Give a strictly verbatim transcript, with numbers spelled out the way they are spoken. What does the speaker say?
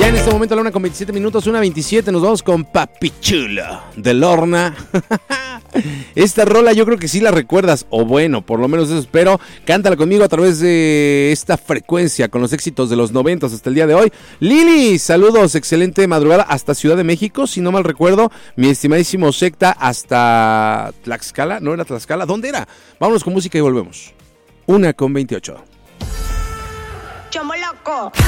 Ya en este momento a la una con veintisiete minutos, una veintisiete, nos vamos con Papi Chulo de Lorna. Esta rola yo creo que sí la recuerdas, o bueno, por lo menos eso espero. Cántala conmigo a través de esta frecuencia con los éxitos de los noventas hasta el día de hoy. Lili, saludos, excelente madrugada hasta Ciudad de México, si no mal recuerdo. Mi estimadísimo Secta hasta Tlaxcala, ¿no era Tlaxcala? ¿Dónde era? Vámonos con música y volvemos. Una con veintiocho. Chombo loco.